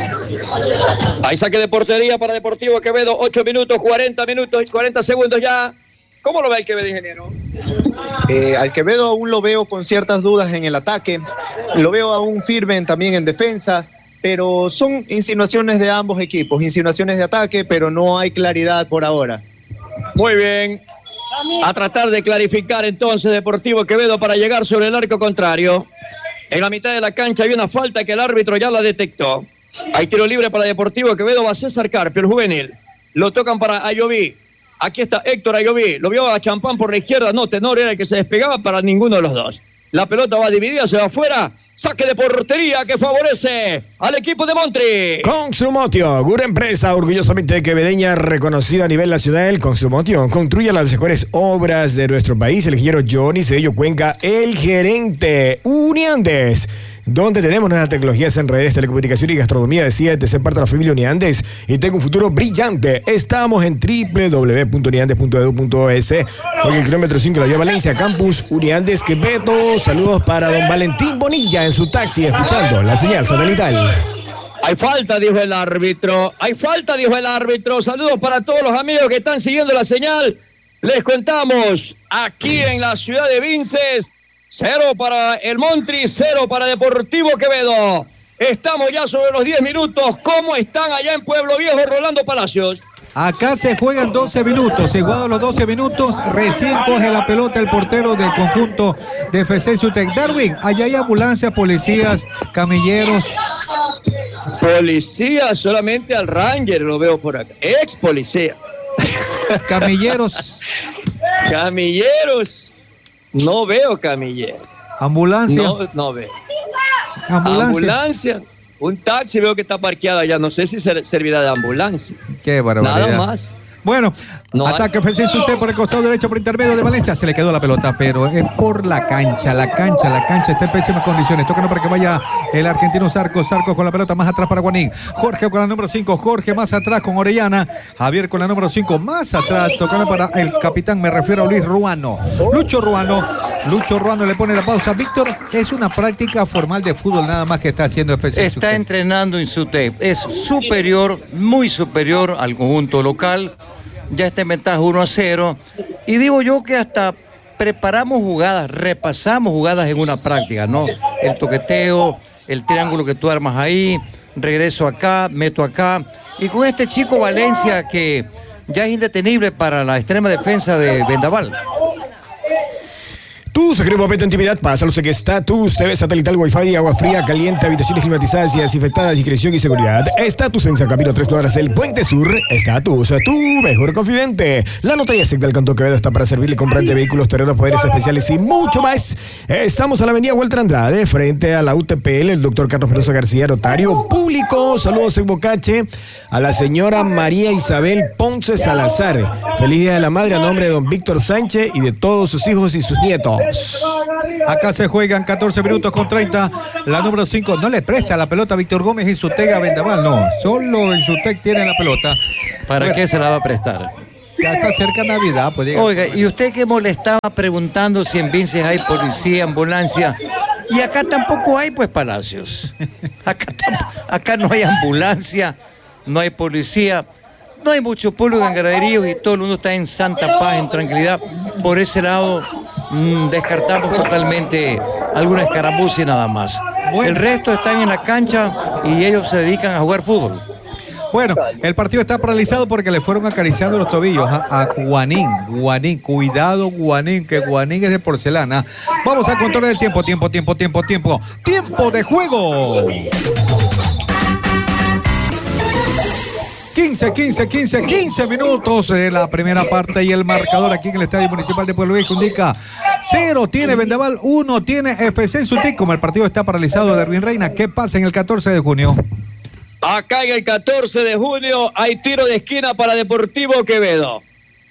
Hay saque de portería para Deportivo Quevedo. ocho minutos, cuarenta minutos, cuarenta segundos ya. ¿Cómo lo ve el Quevedo, ingeniero? Eh, al Quevedo aún lo veo con ciertas dudas en el ataque, lo veo aún firme también en defensa, pero son insinuaciones de ambos equipos, insinuaciones de ataque, pero no hay claridad por ahora. Muy bien, a tratar de clarificar entonces Deportivo Quevedo para llegar sobre el arco contrario. En la mitad de la cancha hay una falta que el árbitro ya la detectó. Hay tiro libre para Deportivo Quevedo, va César Carpio, el juvenil. Lo tocan para Ayoví. Aquí está Héctor Ayoví, lo vio a Champán por la izquierda, no, Tenor era el que se despegaba para ninguno de los dos. La pelota va dividida, se va afuera, saque de portería que favorece al equipo de Montri. Construmotio, una empresa orgullosamente quevedeña, reconocida a nivel nacional. Construmotio construye las mejores obras de nuestro país. El ingeniero Johnny Cedillo Cuenca, el gerente. Uniandes, donde tenemos nuevas tecnologías en redes, telecomunicación y gastronomía. Decía de ser parte de la familia Uniandes y tengo un futuro brillante. Estamos en doble u doble u doble u punto uniandes punto edu punto es. Hoy el kilómetro cinco la vía Valencia, Campus Uniandes Quevedo. Saludos para don Valentín Bonilla en su taxi, escuchando la señal satelital. Hay falta, dijo el árbitro. Hay falta, dijo el árbitro. Saludos para todos los amigos que están siguiendo la señal. Les contamos aquí en la ciudad de Vinces. Cero para el Montri, cero para Deportivo Quevedo. Estamos ya sobre los diez minutos. ¿Cómo están allá en Pueblo Viejo, Rolando Palacios? Acá se juegan doce minutos. Se juegan los doce minutos. Recién coge la pelota el portero del conjunto de F C Ciutec. Darwin, allá hay ambulancias, policías, camilleros. Policía, solamente al Ranger lo veo por acá. Ex policía. Camilleros. Camilleros. No veo camillero. Ambulancia. No, no veo. Ambulancia. Ambulancia. Un taxi veo que está parqueado allá. No sé si servirá de ambulancia. Qué barbaridad. Nada más. Bueno, no ataque F C Ciutec por el costado derecho por intermedio de Valencia. Se le quedó la pelota, pero es por la cancha. La cancha, la cancha está en pésimas condiciones. Tócanos para que vaya el argentino Zarco. Zarco con la pelota más atrás para Guanín. Jorge con la número cinco. Jorge más atrás con Orellana. Javier con la número cinco. Más atrás. Tocando para el capitán. Me refiero a Luis Ruano. Lucho Ruano. Lucho Ruano le pone la pausa. Víctor, es una práctica formal de fútbol nada más que está haciendo F C Ciutec. Está entrenando en Ciutec. Es superior, muy superior al conjunto local. Ya está en ventaja uno a cero. Y digo yo que hasta preparamos jugadas, repasamos jugadas en una práctica, ¿no? El toqueteo, el triángulo que tú armas ahí, regreso acá, meto acá. Y con este chico Valencia que ya es indetenible para la extrema defensa de Vendaval. Estatus, Gremo Beta Intimidad, pásalo, sé que Estatus, T V satelital, Wi-Fi, agua fría, caliente, habitaciones climatizadas y desinfectadas, discreción y seguridad. Estatus en San Camilo, tres cuadras del Puente Sur. Estatus, tu mejor confidente. La notaría SEC del Cantón Quevedo está para servirle comprante de vehículos, terrenos, poderes especiales y mucho más. Estamos a la avenida Walter Andrade, frente a la U T P L, el doctor Carlos Mendoza García, notario público. Saludos en Bocache a la señora María Isabel Ponce Salazar. Feliz Día de la Madre a nombre de don Víctor Sánchez y de todos sus hijos y sus nietos. Acá se juegan catorce minutos con treinta. La número cinco no le presta la pelota a Víctor Gómez y Insutec a Vendaval. No, solo Insutec tiene la pelota. ¿Para bueno, qué se la va a prestar? Ya está cerca Navidad, pues diga. Oiga, y usted que molestaba preguntando si en Vinces hay policía, ambulancia, y acá tampoco hay, pues, Palacios. Acá, acá no hay ambulancia, no hay policía, no hay mucho público en graderíos y todo el mundo está en santa paz, en tranquilidad. Por ese lado, mmm, descartamos totalmente alguna escaramuza y nada más. Bueno. El resto están en la cancha y ellos se dedican a jugar fútbol. Bueno, el partido está paralizado porque le fueron acariciando los tobillos a, a Guanín. Guanín, cuidado Guanín, que Guanín es de porcelana. Vamos a controlar el tiempo, tiempo, tiempo, tiempo, tiempo. ¡Tiempo de juego! quince, quince, quince, quince minutos de la primera parte y el marcador aquí en el Estadio Municipal de Pueblo Viejo indica cero tiene Vendaval, uno tiene F C Insutec. Como el partido está paralizado, Derwin Reina, ¿qué pasa en el catorce de junio? Acá en el catorce de junio hay tiro de esquina para Deportivo Quevedo.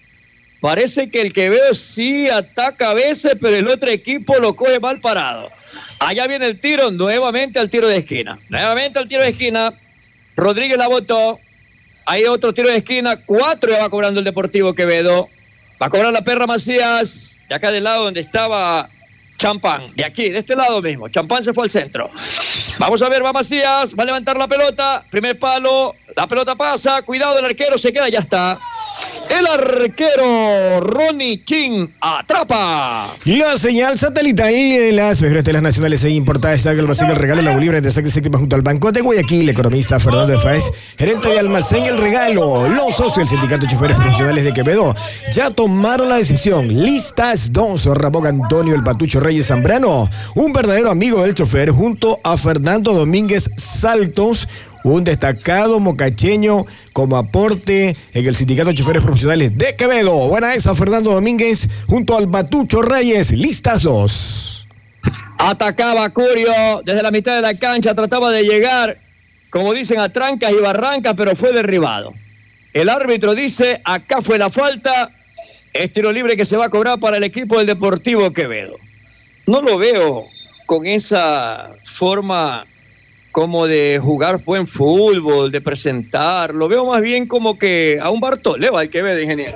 Parece que el Quevedo sí ataca a veces, pero el otro equipo lo coge mal parado. Allá viene el tiro, nuevamente al tiro de esquina. Nuevamente al tiro de esquina. Rodríguez la botó. Hay otro tiro de esquina. Cuatro ya va cobrando el Deportivo Quevedo. Va a cobrar la Perra Macías. De acá del lado donde estaba Champán, de aquí, de este lado mismo. Champán se fue al centro. Vamos a ver, va Macías, va a levantar la pelota. Primer palo, la pelota pasa. Cuidado, el arquero se queda, ya está. El arquero Ronnie King atrapa. La señal satelital de las mejores telas nacionales e importadas está en el almacén El Regalo, la Bolívar de Santa Séptima junto al Banco de Guayaquil. Economista Fernando de Faez, gerente de almacén El Regalo. Los socios del Sindicato de Choferes Profesionales de Quevedo ya tomaron la decisión. Listas dos, Ramón Antonio El Patucho Reyes Zambrano, un verdadero amigo del chofer, junto a Fernando Domínguez Saltos, un destacado mocacheño como aporte en el Sindicato de Choferes Profesionales de Quevedo. Buena esa, Fernando Domínguez, junto al Batucho Reyes. Listas dos. Atacaba Curio desde la mitad de la cancha, trataba de llegar, como dicen, a trancas y barrancas, pero fue derribado. El árbitro dice, acá fue la falta, es tiro libre que se va a cobrar para el equipo del Deportivo Quevedo. No lo veo con esa forma como de jugar buen fútbol, de presentar. Lo veo más bien como que a un Bartoleo al Quevedo, ingeniero.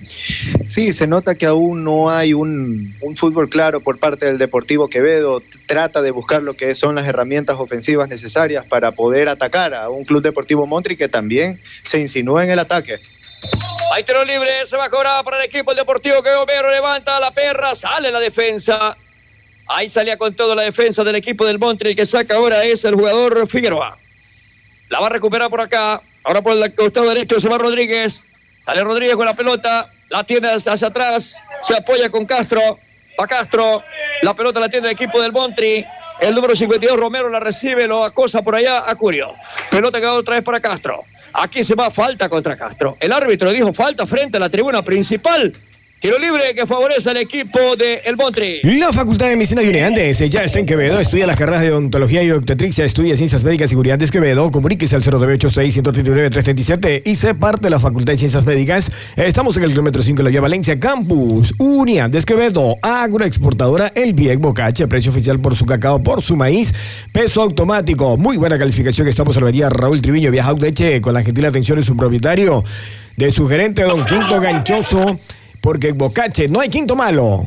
Sí, se nota que aún no hay un, un fútbol claro por parte del Deportivo Quevedo. Trata de buscar lo que son las herramientas ofensivas necesarias para poder atacar a un Club Deportivo Montri que también se insinúa en el ataque. Hay tiro libre, se va a cobrar para el equipo del Deportivo Quevedo. Pero levanta la Perra, sale la defensa. Ahí salía con todo la defensa del equipo del Montri. El que saca ahora es el jugador Figueroa. La va a recuperar por acá. Ahora por el costado derecho se va Rodríguez. Sale Rodríguez con la pelota. La tiene hacia atrás. Se apoya con Castro. Va Castro. La pelota la tiene el equipo del Montri. El número cincuenta y dos, Romero, la recibe. Lo acosa por allá a Curio. Pelota que va otra vez para Castro. Aquí se va falta contra Castro. El árbitro dijo falta frente a la tribuna principal. Tiro libre que favorece al equipo de El Montri. La Facultad de Medicina Junior Andes ya está en Quevedo. Estudia las carreras de odontología y obstetricia. Estudia ciencias médicas y Junior Andes Quevedo. Comuníquese al cero nueve ocho seis, uno tres nueve, tres tres siete y sé parte de la Facultad de Ciencias Médicas. Estamos en el kilómetro cinco de la vía Valencia Campus. Junior Andes Quevedo. Agroexportadora El Biec Bocache. Precio oficial por su cacao, por su maíz. Peso automático. Muy buena calificación. Estamos en la avenida Raúl Triviño, Vía Jaudeche, con la gentil atención de su propietario, de su gerente, don Quinto Ganchoso. Porque en Bocache no hay quinto malo.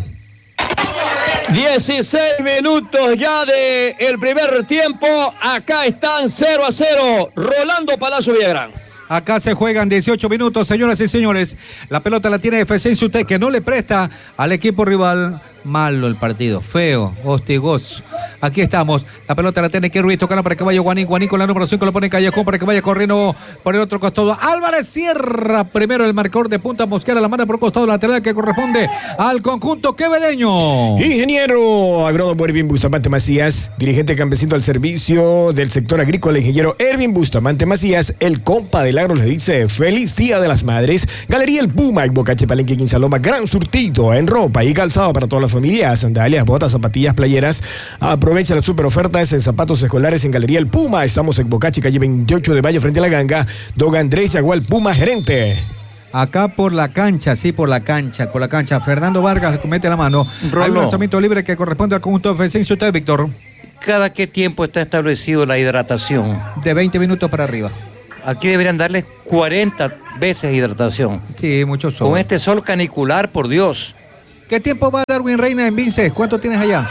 dieciséis minutos ya de el primer tiempo. Acá están cero a cero. Rolando Palacio Villagrán. Acá se juegan dieciocho minutos, señoras y señores. La pelota la tiene F C Insutec, que no le presta al equipo rival. Malo el partido, feo, hostigoso. Aquí estamos, la pelota la tiene que Ruiz, tocando para que vaya Guanín, Guanín con la número cinco, lo pone Callejón para que vaya corriendo por el otro costado. Álvarez cierra primero el marcador de punta, Mosquera la manda por costado lateral que corresponde al conjunto quevedeño. Ingeniero agrónomo Ervin Bustamante Macías, dirigente campesino al servicio del sector agrícola, ingeniero Ervin Bustamante Macías, el compa del agro, le dice feliz Día de las Madres. Galería El Puma, en Bocache, Palenque, Quinsaloma, gran surtido en ropa y calzado para todas las familias, sandalias, botas, zapatillas, playeras. Aprovecha las super ofertas en zapatos escolares en Galería El Puma. Estamos en Bocache, calle veintiocho de mayo, frente a la Ganga. Don Andrés Yagual Puma, gerente. Acá por la cancha, sí, por la cancha, por la cancha. Fernando Vargas le mete la mano. Rolo. Hay un lanzamiento libre que corresponde al conjunto defensivo. Usted, Víctor. ¿Cada qué tiempo está establecido la hidratación? De veinte minutos para arriba. Aquí deberían darles cuarenta veces hidratación. Sí, mucho sol. Con este sol canicular, por Dios. ¿Qué tiempo va Darwin Reina en Vince? ¿Cuánto tienes allá?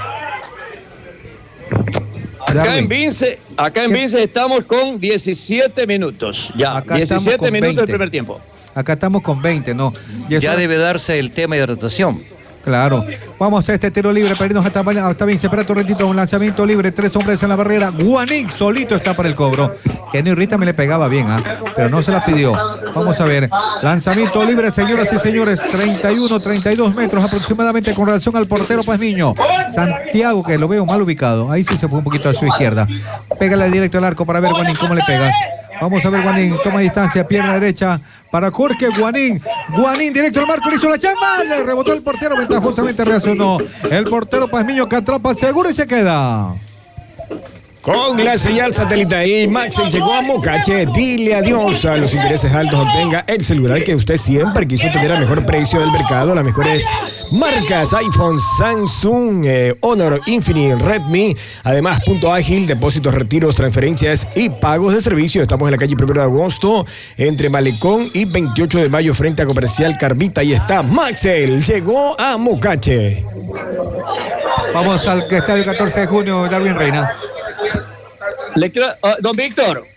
Acá Darwin. en Vince, acá en ¿Qué? Vince estamos con diecisiete minutos. Ya, Acá diecisiete minutos veinte. del primer tiempo. Acá estamos con veinte, ¿no? Y eso- Ya debe darse el tema de hidratación. Claro. Vamos a este tiro libre para irnos hasta, hasta Vince. Espera un ratito, un lanzamiento libre. Tres hombres en la barrera. Guanín solito está para el cobro. Kenny Rita me le pegaba bien, ¿ah? Pero no se la pidió. Vamos a ver. Lanzamiento libre, señoras y señores. treinta y uno, treinta y dos metros aproximadamente con relación al portero Pazmiño. Santiago, que lo veo mal ubicado. Ahí sí se fue un poquito a su izquierda. Pégale directo al arco para ver, Guanín, cómo le pegas. Vamos a ver, Guanín, toma distancia, pierna derecha para Jorge Guanín. Guanín directo al marco, le hizo la chamba, le rebotó el portero, ventajosamente reaccionó el portero Pazmiño, que atrapa seguro y se queda. Con la señal satelital Maxel llegó a Mocache. Dile adiós a los intereses altos. Obtenga el celular que usted siempre quiso tener a mejor precio del mercado. Las mejores marcas: iPhone, Samsung, eh, Honor, Infinite, Redmi. Además, punto ágil, depósitos, retiros, transferencias y pagos de servicio. Estamos en la calle primero de agosto, entre Malecón y veintiocho de mayo, frente a Comercial Carvita. Ahí está Maxel. Llegó a Mocache. Vamos al estadio catorce de junio, Darwin Reina. Le quiero, uh, don Víctor.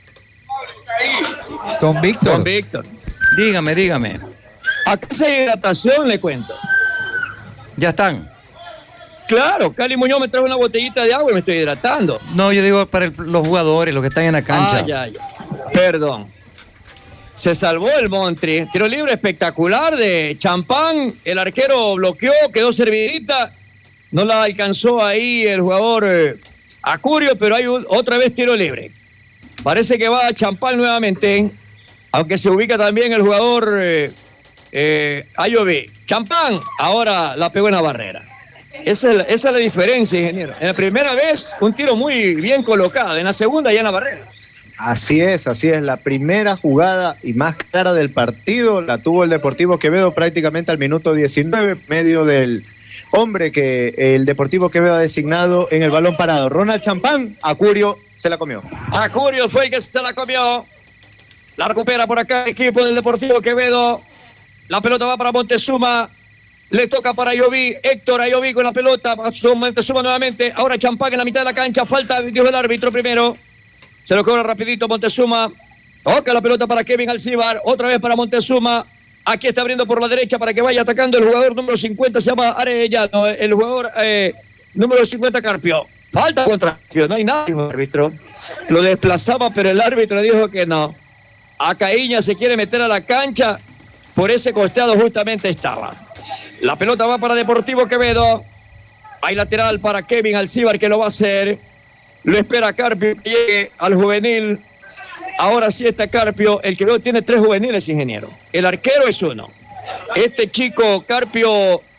Don Víctor. Don Víctor. Dígame, dígame. Acá se hidratación, le cuento. ¿Ya están? Claro, Cali Muñoz me trajo una botellita de agua y me estoy hidratando. No, yo digo para el- los jugadores, los que están en la cancha. Ah, ya, ya. Perdón. Se salvó el Montri. Tiro libre espectacular de Champán. El arquero bloqueó, quedó servidita. No la alcanzó ahí el jugador eh, Acurio, pero hay un- otra vez tiro libre. Parece que va Champán nuevamente, aunque se ubica también el jugador eh, eh, Ayoví. Champán ahora la pegó en la barrera. Esa es la, esa es la diferencia, ingeniero. En la primera vez, un tiro muy bien colocado. En la segunda, ya en la barrera. Así es, así es. La primera jugada y más clara del partido la tuvo el Deportivo Quevedo prácticamente al minuto diecinueve, medio del hombre que el Deportivo Quevedo ha designado en el balón parado. Ronald Champán, Acurio se la comió. Acurio fue el que se la comió. La recupera por acá el equipo del Deportivo Quevedo. La pelota va para Montezuma. Le toca para Ayoví. Héctor Ayoví con la pelota. Montezuma nuevamente. Ahora Champán en la mitad de la cancha. Falta, dijo el árbitro primero. Se lo cobra rapidito Montezuma. Toca la pelota para Kevin Alcibar. Otra vez para Montezuma. Aquí está abriendo por la derecha para que vaya atacando el jugador número cincuenta. Se llama Arellano. El jugador eh, número cincuenta, Carpio. Falta contra Carpio. No hay nada, dijo el árbitro. Lo desplazaba, pero el árbitro dijo que no. Acaíña se quiere meter a la cancha. Por ese costado justamente estaba. La pelota va para Deportivo Quevedo. Hay lateral para Kevin Alcibar, que lo va a hacer. Lo espera Carpio que llegue al juvenil. Ahora sí está Carpio. El Quevedo tiene tres juveniles, ingeniero. El arquero es uno. Este chico Carpio